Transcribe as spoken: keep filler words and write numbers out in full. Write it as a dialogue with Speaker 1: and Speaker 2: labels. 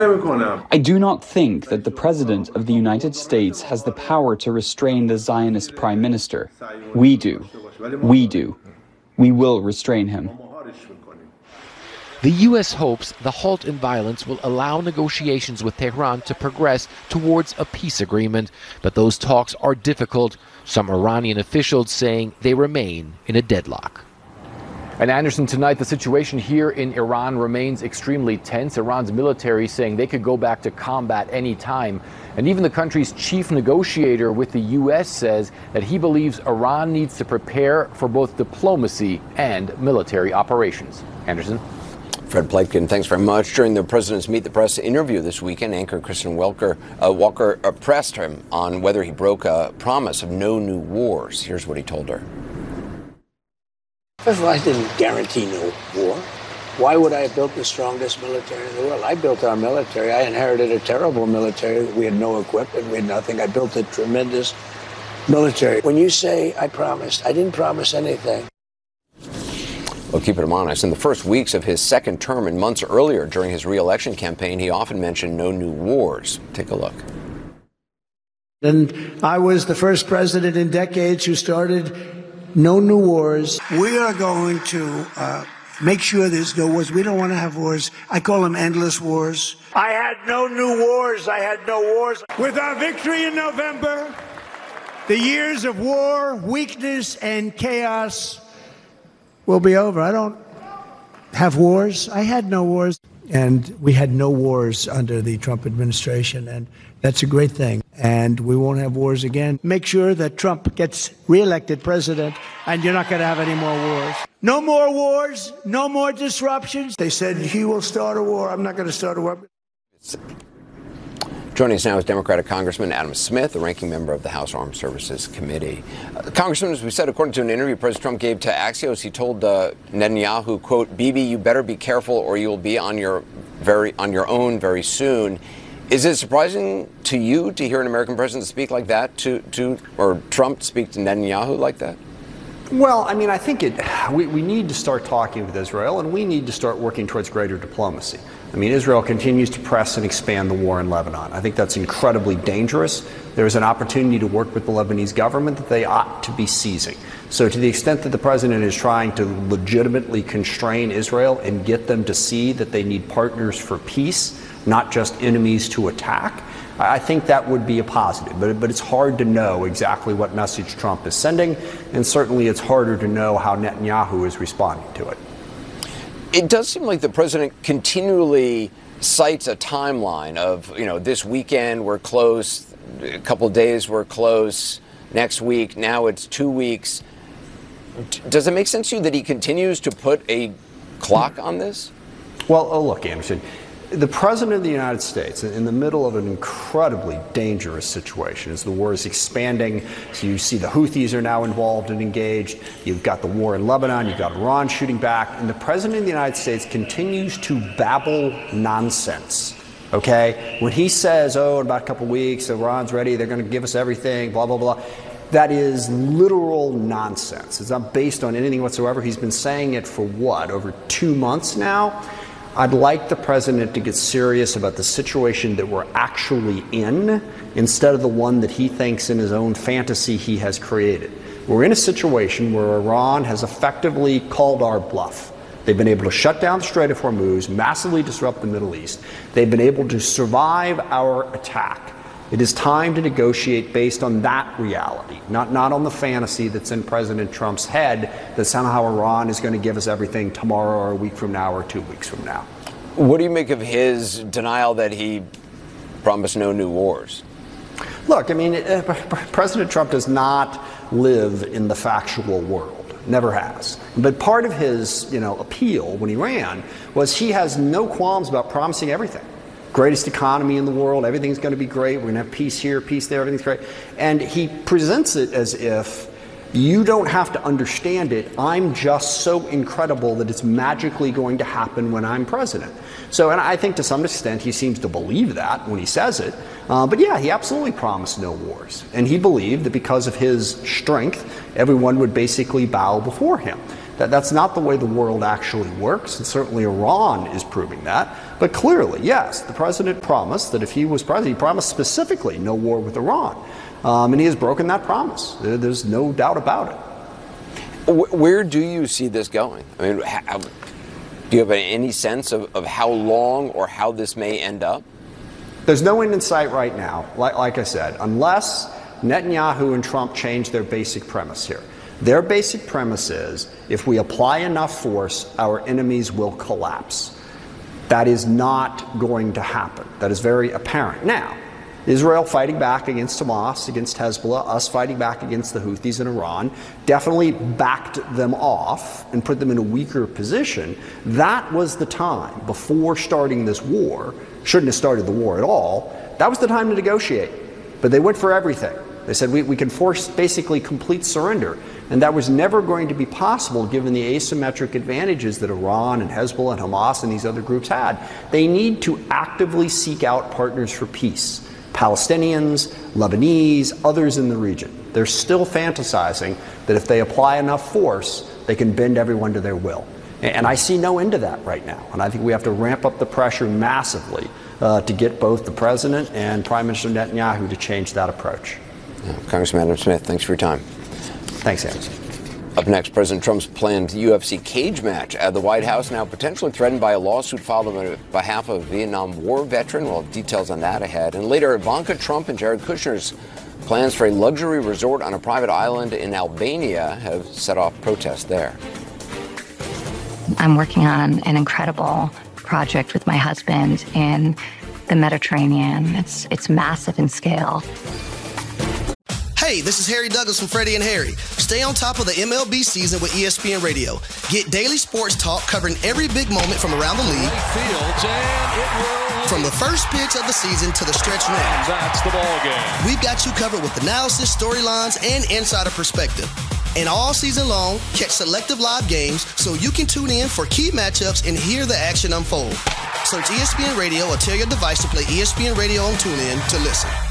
Speaker 1: I do not think that the President of the United States has the power to restrain the Zionist Prime Minister. We do. We do. We will restrain him.
Speaker 2: The U S hopes the halt in violence will allow negotiations with Tehran to progress towards a peace agreement, but those talks are difficult, some Iranian officials saying they remain in a deadlock.
Speaker 3: And Anderson, tonight the situation here in Iran remains extremely tense. Iran's military saying they could go back to combat any time. And even the country's chief negotiator with the U S says that he believes Iran needs to prepare for both diplomacy and military operations. Anderson?
Speaker 4: Fred Pleitgen, thanks very much. During the president's Meet the Press interview this weekend, anchor Kristen Welker, uh, Walker uh, pressed him on whether he broke a promise of no new wars. Here's what he told her.
Speaker 5: First of all, I didn't guarantee no war. Why would I have built the strongest military in the world? I built our military. I inherited a terrible military. We had no equipment. We had nothing. I built a tremendous military. When you say I promised, I didn't promise anything.
Speaker 4: Well, keep it honest. In the first weeks of his second term and months earlier during his re-election campaign, he often mentioned no new wars. Take a look.
Speaker 5: And I was the first president in decades who started no new wars. We are going to uh, make sure there's no wars. We don't want to have wars. I call them endless wars. I had no new wars. I had no wars. With our victory in November, the years of war, weakness, and chaos will be over. I don't have wars. I had no wars. And we had no wars under the Trump administration, and that's a great thing. And we won't have wars again. Make sure that Trump gets reelected president, and you're not going to have any more wars. No more wars, no more disruptions. They said he will start a war. I'm not going to start a war.
Speaker 4: Joining us now is Democratic Congressman Adam Smith, the ranking member of the House Armed Services Committee. Uh, Congressman, as we said, according to an interview President Trump gave to Axios, he told uh, Netanyahu, quote, Bibi, you better be careful or you will be on your very on your own very soon. Is it surprising to you to hear an American president speak like that to, to or Trump speak to Netanyahu like that?
Speaker 6: Well, I mean, I think it. We, we need to start talking with Israel, and we need to start working towards greater diplomacy. I mean, Israel continues to press and expand the war in Lebanon. I think that's incredibly dangerous. There is an opportunity to work with the Lebanese government that they ought to be seizing. So to the extent that the president is trying to legitimately constrain Israel and get them to see that they need partners for peace, not just enemies to attack, I think that would be a positive. But, but it's hard to know exactly what message Trump is sending, and certainly it's harder to know how Netanyahu is responding to it.
Speaker 4: It does seem like the president continually cites a timeline of, you know, this weekend we're close, a couple of days we're close, next week, now it's two weeks. Does it make sense to you that he continues to put a clock on this?
Speaker 6: Well, oh, look, Anderson, the president of the United States, in the middle of an incredibly dangerous situation, as the war is expanding, so you see the Houthis are now involved and engaged, you've got the war in Lebanon, you've got Iran shooting back, and the president of the United States continues to babble nonsense. Okay? When he says, oh, in about a couple weeks, Iran's ready, they're going to give us everything, blah, blah, blah, that is literal nonsense. It's not based on anything whatsoever. He's been saying it for what, over two months now? I'd like the president to get serious about the situation that we're actually in instead of the one that he thinks in his own fantasy he has created. We're in a situation where Iran has effectively called our bluff. They've been able to shut down the Strait of Hormuz, massively disrupt the Middle East. They've been able to survive our attack. It is time to negotiate based on that reality, not, not on the fantasy that's in President Trump's head that somehow Iran is going to give us everything tomorrow or a week from now or two weeks from now.
Speaker 4: What do you make of his denial that he promised no new wars?
Speaker 6: Look, I mean, uh, President Trump does not live in the factual world. Never has. But part of his, you know, appeal when he ran was he has no qualms about promising everything. Greatest economy in the world, everything's going to be great, we're going to have peace here, peace there, everything's great. And he presents it as if you don't have to understand it, I'm just so incredible that it's magically going to happen when I'm president. So, and I think to some extent he seems to believe that when he says it. Uh, but yeah, he absolutely promised no wars. And he believed that because of his strength, everyone would basically bow before him. That, that's not the way the world actually works, and certainly Iran is proving that. But clearly, yes, the president promised that if he was president, he promised specifically no war with Iran. Um, and he has broken that promise. There, there's no doubt about it.
Speaker 4: Where do you see this going? I mean, how, do you have any sense of, of how long or how this may end up?
Speaker 6: There's no end in sight right now, like, like I said, unless Netanyahu and Trump change their basic premise here. Their basic premise is, if we apply enough force, our enemies will collapse. That is not going to happen. That is very apparent. Now, Israel fighting back against Hamas, against Hezbollah, us fighting back against the Houthis in Iran, definitely backed them off and put them in a weaker position. That was the time, before starting this war, shouldn't have started the war at all, that was the time to negotiate. But they went for everything. They said, we, we can force basically complete surrender. And that was never going to be possible given the asymmetric advantages that Iran and Hezbollah and Hamas and these other groups had. They need to actively seek out partners for peace. Palestinians, Lebanese, others in the region. They're still fantasizing that if they apply enough force, they can bend everyone to their will. And I see no end to that right now. And I think we have to ramp up the pressure massively uh, to get both the president and Prime Minister Netanyahu to change that approach.
Speaker 4: Yeah, Congressman Adam Smith, thanks for your time.
Speaker 6: Thanks, Anderson.
Speaker 4: Up next, President Trump's planned U F C cage match at the White House now potentially threatened by a lawsuit filed on behalf of a Vietnam War veteran. We'll have details on that ahead. And later, Ivanka Trump and Jared Kushner's plans for a luxury resort on a private island in Albania have set off protests there.
Speaker 7: I'm working on an incredible project with my husband in the Mediterranean. It's, it's massive in scale.
Speaker 8: Hey, this is Harry Douglas from Freddie and Harry. Stay on top of the M L B season with E S P N Radio. Get daily sports talk covering every big moment from around the league.
Speaker 9: Fields, and it will.
Speaker 8: From the first pitch of the season to the stretch run.
Speaker 9: That's the ball game.
Speaker 8: We've got you covered with analysis, storylines, and insider perspective. And all season long, catch selective live games so you can tune in for key matchups and hear the action unfold. Search E S P N Radio or tell your device to play E S P N Radio on TuneIn to listen.